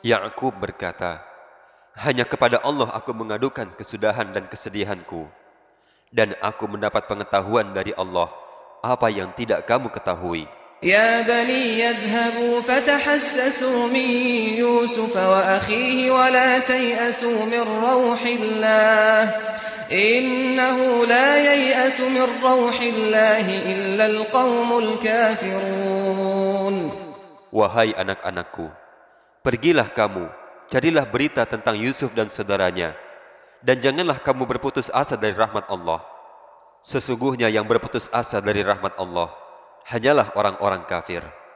Ya'qub berkata, hanya kepada Allah aku mengadukan kesudahan dan kesedihanku, dan aku mendapat pengetahuan dari Allah apa yang tidak kamu ketahui. يا بني يذهبوا فتحسسوا من يوسف وأخيه ولا تيأسوا من روح الله إنه لا ييأس من روح الله إلا القوم الكافرون. Wahai anak-anakku, pergilah kamu, carilah berita tentang Yusuf dan saudaranya, dan janganlah kamu berputus asa dari rahmat Allah. Sesungguhnya yang berputus asa dari rahmat Allah hanyalah orang-orang kafir.